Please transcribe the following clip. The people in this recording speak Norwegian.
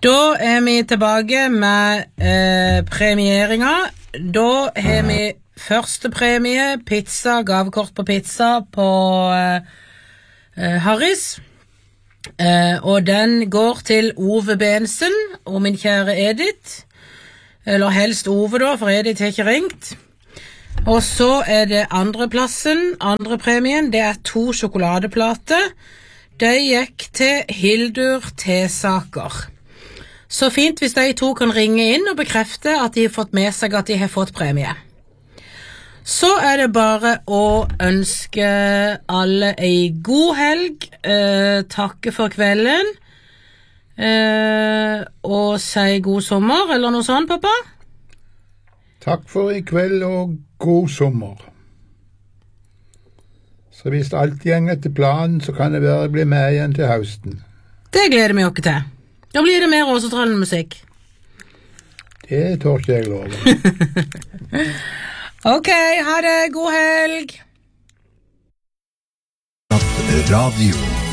Da vi tilbake med premieringa. Da har vi første premie, pizza, gavekort på pizza på Harris. Og den går til Ove Bensen og min kjære Edith. Eller helst Ove da, for Edith har ikke ringt. Og så det andre premien, det 2 sjokoladeplater. De gikk til Hildur Tesaker. Så fint hvis de 2 kan ringe inn og bekrefte at de har fått med seg at de har fått premie. Så det bare å ønske alle en god helg, takke for kvelden, og si god sommer, eller noe sånt, pappa? Takk for i kveld og god sommer. Så hvis alt går etter planen, så kan det være bli med igjen til høsten. Det gleder vi oss til. Da blir det mer Åsetrollen musikk. Det tør ikke jeg love. Ok, ha det, god helg. Radio